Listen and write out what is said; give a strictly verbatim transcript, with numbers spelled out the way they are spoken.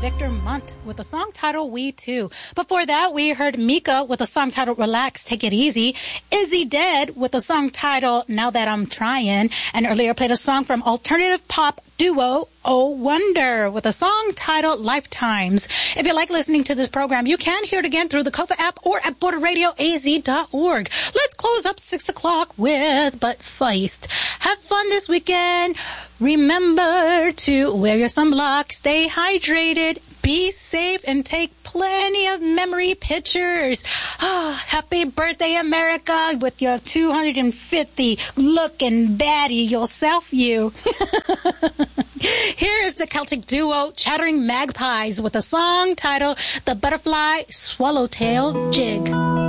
Victor Munt with the song titled We Too. Before that, we heard Mika with the song titled Relax, Take It Easy. Izzy Dead with the song titled Now That I'm Trying. And earlier played a song from alternative pop duo Oh Wonder with a song titled Lifetimes. If you like listening to this program, you can hear it again through the Kofa app or at border radio a z dot org. Let's close up six o'clock with But Feist. Have fun this weekend. Remember to wear your sunblock, stay hydrated, be safe, and take plenty of memory pictures. Oh, happy birthday, America, with your two hundred fifty looking baddie yourself, you. Here is the Celtic duo Chattering Magpies with a song titled The Butterfly Swallowtail Jig.